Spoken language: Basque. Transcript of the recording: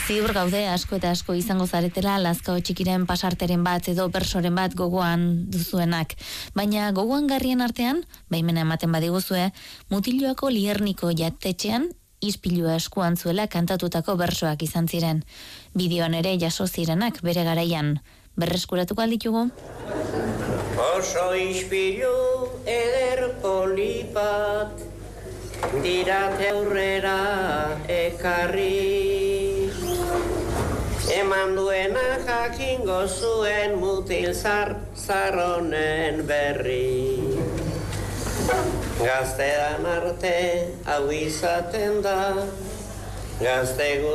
Ziur gaude asko eta asko izango zaretela Lazkao txikiren pasarteren bat edo bersoren bat gogoan duzuenak. Baina gogoan garrien artean, baimena ematen badiguzue, Mutiloako Lierniko jatetxean ispilua eskuan zuela kantatutako bersoak izan ziren. Bideoan ere jaso zirenak bere garaian. Berreskuratuko alditugu? Oso ispilu eder polipat, dirate aurrera ekarri. Eman duena jakingo zuen mutil zarronen berri. Gaztean arte hau izaten da, gazte